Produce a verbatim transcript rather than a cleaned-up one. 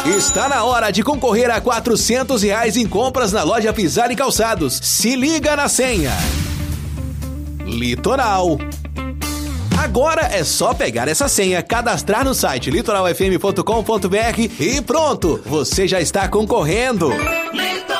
Está na hora de concorrer a quatrocentos reais em compras na loja Pisani Calçados. Se liga na senha. Litoral. Agora é só pegar essa senha, cadastrar no site litoral f m ponto com ponto b r e pronto, você já está concorrendo. Litoral.